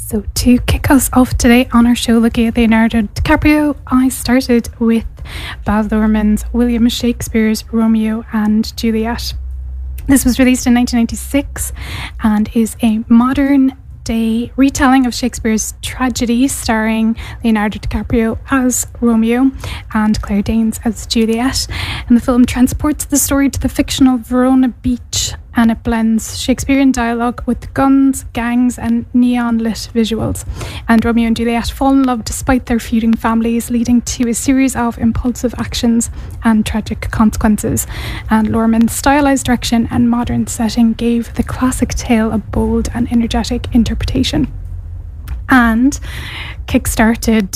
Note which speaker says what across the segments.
Speaker 1: So to kick us off today on our show looking at Leonardo DiCaprio, I started with Baz Luhrmann's William Shakespeare's Romeo and Juliet. This was released in 1996 and is a modern day retelling of Shakespeare's tragedy, starring Leonardo DiCaprio as Romeo and Claire Danes as Juliet. And the film transports the story to the fictional Verona Beach, and it blends Shakespearean dialogue with guns, gangs and neon-lit visuals. And Romeo and Juliet fall in love despite their feuding families, leading to a series of impulsive actions and tragic consequences. And Luhrmann's stylized direction and modern setting gave the classic tale a bold and energetic interpretation. And kickstarted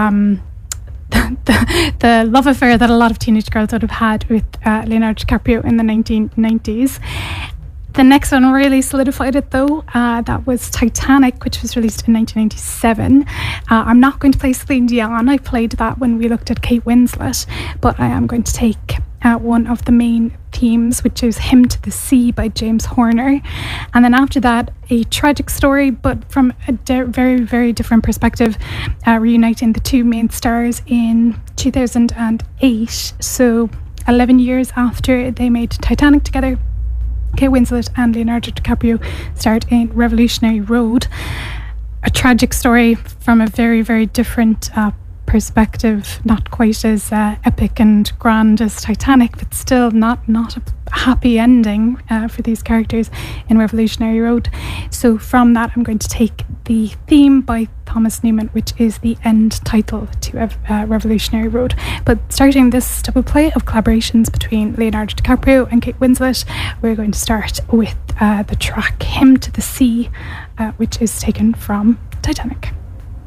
Speaker 1: the love affair that a lot of teenage girls would have had with Leonardo DiCaprio in the 1990s. The next one really solidified it though. That was Titanic, which was released in 1997. I'm not going to play Celine Dion. I played that when we looked at Kate Winslet, but I am going to take one of the main themes, which is Hymn to the Sea by James Horner. And then after that, a tragic story, but from a very, very different perspective, reuniting the two main stars in 2008. So 11 years after they made Titanic together, Kate Winslet and Leonardo DiCaprio starred in Revolutionary Road. A tragic story from a very, very different perspective, not quite as epic and grand as Titanic, but still not a happy ending for these characters in Revolutionary Road. So from that, I'm going to take the theme by Thomas Newman, which is the end title to Revolutionary Road. But starting this double play of collaborations between Leonardo DiCaprio and Kate Winslet, we're going to start with the track Hymn to the Sea, which is taken from Titanic.